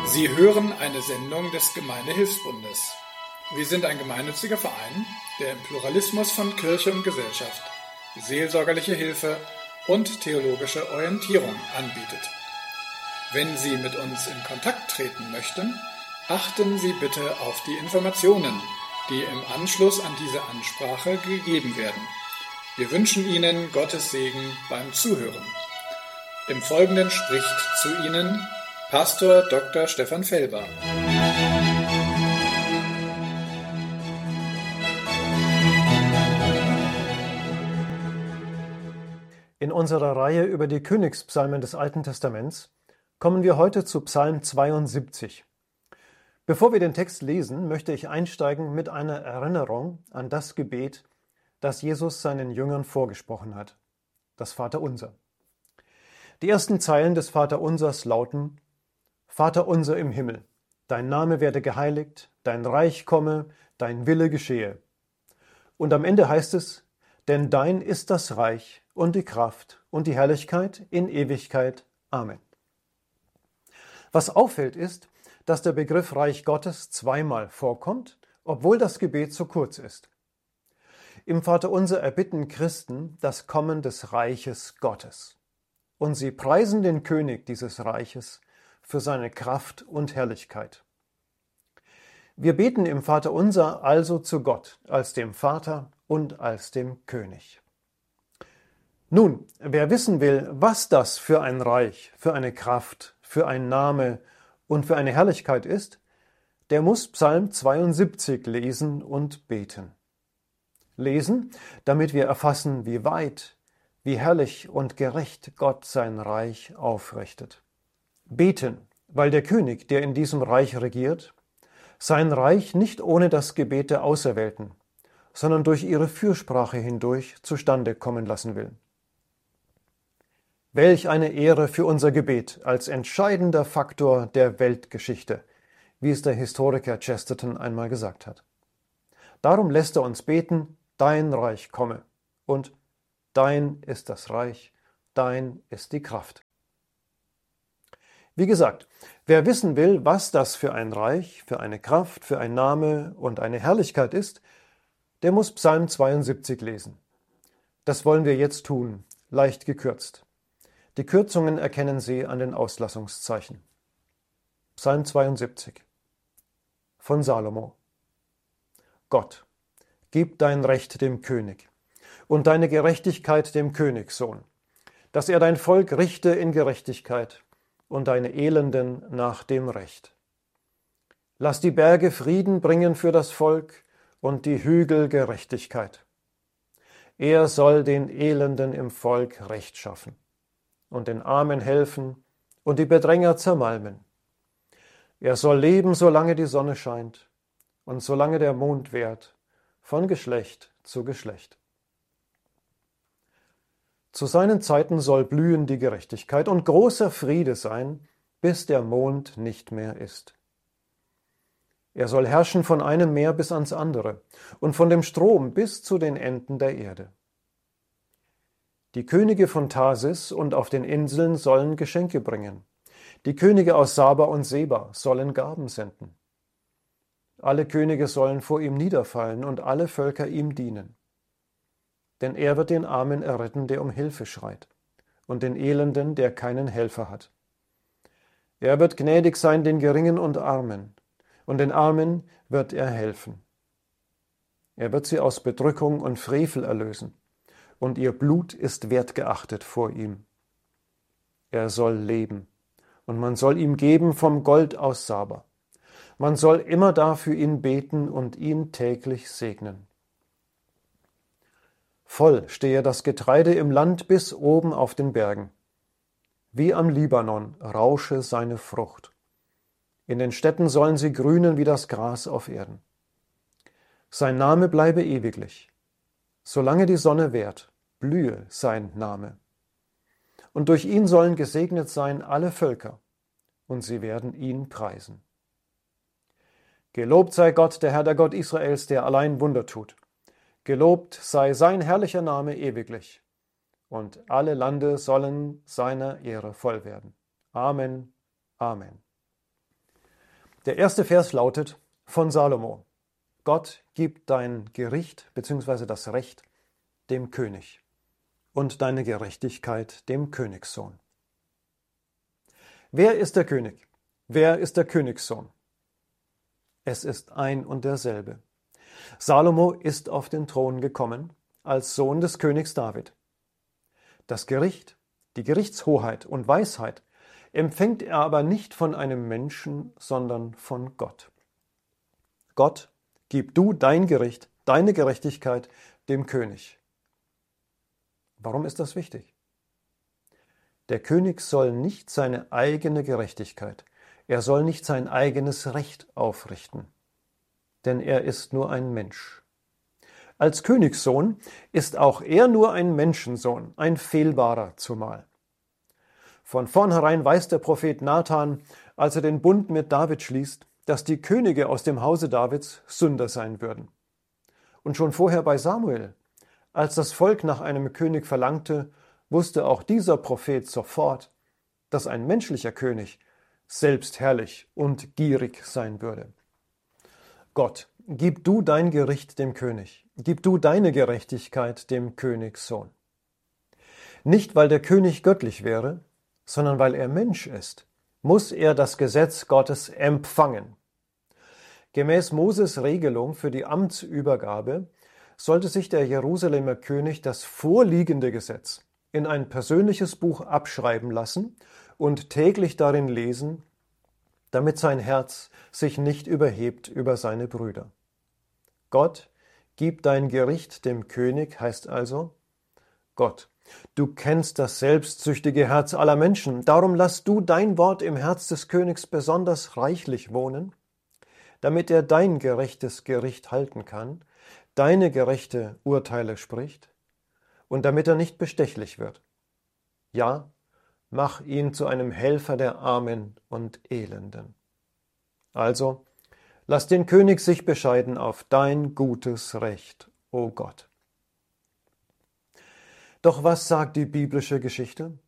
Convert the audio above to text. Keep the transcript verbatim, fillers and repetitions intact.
Sie hören eine Sendung des Gemeindehilfsbundes. Wir sind ein gemeinnütziger Verein, der im Pluralismus von Kirche und Gesellschaft seelsorgerliche Hilfe und theologische Orientierung anbietet. Wenn Sie mit uns in Kontakt treten möchten, achten Sie bitte auf die Informationen, die im Anschluss an diese Ansprache gegeben werden. Wir wünschen Ihnen Gottes Segen beim Zuhören. Im Folgenden spricht zu Ihnen Pastor Doktor Stefan Felber. In unserer Reihe über die Königspsalmen des Alten Testaments kommen wir heute zu Psalm zweiundsiebzig. Bevor wir den Text lesen, möchte ich einsteigen mit einer Erinnerung an das Gebet, das Jesus seinen Jüngern vorgesprochen hat, das Vaterunser. Die ersten Zeilen des Vaterunsers lauten: Vaterunser im Himmel, dein Name werde geheiligt, dein Reich komme, dein Wille geschehe. Und am Ende heißt es: Denn dein ist das Reich und die Kraft und die Herrlichkeit in Ewigkeit. Amen. Was auffällt ist, dass der Begriff Reich Gottes zweimal vorkommt, obwohl das Gebet so kurz ist. Im Vaterunser erbitten Christen das Kommen des Reiches Gottes. Und sie preisen den König dieses Reiches für seine Kraft und Herrlichkeit. Wir beten im Vaterunser also zu Gott als dem Vater und als dem König. Nun, wer wissen will, was das für ein Reich, für eine Kraft, für ein Name und für eine Herrlichkeit ist, der muss Psalm zweiundsiebzig lesen und beten. Lesen, damit wir erfassen, wie weit, wie herrlich und gerecht Gott sein Reich aufrichtet. Beten, weil der König, der in diesem Reich regiert, sein Reich nicht ohne das Gebet der Auserwählten, sondern durch ihre Fürsprache hindurch zustande kommen lassen will. Welch eine Ehre für unser Gebet als entscheidender Faktor der Weltgeschichte, wie es der Historiker Chesterton einmal gesagt hat. Darum lässt er uns beten: Dein Reich komme und dein ist das Reich, dein ist die Kraft. Wie gesagt, wer wissen will, was das für ein Reich, für eine Kraft, für ein Name und eine Herrlichkeit ist, der muss Psalm zweiundsiebzig lesen. Das wollen wir jetzt tun, leicht gekürzt. Die Kürzungen erkennen Sie an den Auslassungszeichen. Psalm zweiundsiebzig von Salomo. Gott, gib dein Recht dem König und deine Gerechtigkeit dem Königssohn, dass er dein Volk richte in Gerechtigkeit und deine Elenden nach dem Recht. Lass die Berge Frieden bringen für das Volk und die Hügel Gerechtigkeit. Er soll den Elenden im Volk Recht schaffen und den Armen helfen und die Bedränger zermalmen. Er soll leben, solange die Sonne scheint und solange der Mond währt, von Geschlecht zu Geschlecht. Zu seinen Zeiten soll blühen die Gerechtigkeit und großer Friede sein, bis der Mond nicht mehr ist. Er soll herrschen von einem Meer bis ans andere und von dem Strom bis zu den Enden der Erde. Die Könige von Tarsis und auf den Inseln sollen Geschenke bringen. Die Könige aus Saba und Seba sollen Gaben senden. Alle Könige sollen vor ihm niederfallen und alle Völker ihm dienen. Denn er wird den Armen erretten, der um Hilfe schreit, und den Elenden, der keinen Helfer hat. Er wird gnädig sein den Geringen und Armen, und den Armen wird er helfen. Er wird sie aus Bedrückung und Frevel erlösen, und ihr Blut ist wertgeachtet vor ihm. Er soll leben, und man soll ihm geben vom Gold aus Saba. Man soll immerdar für ihn beten und ihn täglich segnen. Voll stehe das Getreide im Land bis oben auf den Bergen. Wie am Libanon rausche seine Frucht. In den Städten sollen sie grünen wie das Gras auf Erden. Sein Name bleibe ewiglich. Solange die Sonne währt, blühe sein Name. Und durch ihn sollen gesegnet sein alle Völker, und sie werden ihn preisen. Gelobt sei Gott, der Herr, der Gott Israels, der allein Wunder tut. Gelobt sei sein herrlicher Name ewiglich, und alle Lande sollen seiner Ehre voll werden. Amen, Amen. Der erste Vers lautet von Salomo: Gott gibt dein Gericht bzw. das Recht dem König und deine Gerechtigkeit dem Königssohn. Wer ist der König? Wer ist der Königssohn? Es ist ein und derselbe. Salomo ist auf den Thron gekommen als Sohn des Königs David. Das Gericht, die Gerichtshoheit und Weisheit empfängt er aber nicht von einem Menschen, sondern von Gott. Gott, gib du dein Gericht, deine Gerechtigkeit dem König. Warum ist das wichtig? Der König soll nicht seine eigene Gerechtigkeit, er soll nicht sein eigenes Recht aufrichten, denn er ist nur ein Mensch. Als Königssohn ist auch er nur ein Menschensohn, ein fehlbarer zumal. Von vornherein weiß der Prophet Nathan, als er den Bund mit David schließt, dass die Könige aus dem Hause Davids Sünder sein würden. Und schon vorher bei Samuel, als das Volk nach einem König verlangte, wusste auch dieser Prophet sofort, dass ein menschlicher König selbstherrlich und gierig sein würde. Gott, gib du dein Gericht dem König, gib du deine Gerechtigkeit dem Königssohn. Nicht, weil der König göttlich wäre, sondern weil er Mensch ist, muss er das Gesetz Gottes empfangen. Gemäß Moses Regelung für die Amtsübergabe sollte sich der Jerusalemer König das vorliegende Gesetz in ein persönliches Buch abschreiben lassen und täglich darin lesen, damit sein Herz sich nicht überhebt über seine Brüder. Gott, gib dein Gericht dem König, heißt also: Gott, du kennst das selbstsüchtige Herz aller Menschen, darum lass du dein Wort im Herz des Königs besonders reichlich wohnen, damit er dein gerechtes Gericht halten kann, deine gerechte Urteile spricht und damit er nicht bestechlich wird. Ja, mach ihn zu einem Helfer der Armen und Elenden. Also, lass den König sich bescheiden auf dein gutes Recht, o Gott. Doch was sagt die biblische Geschichte?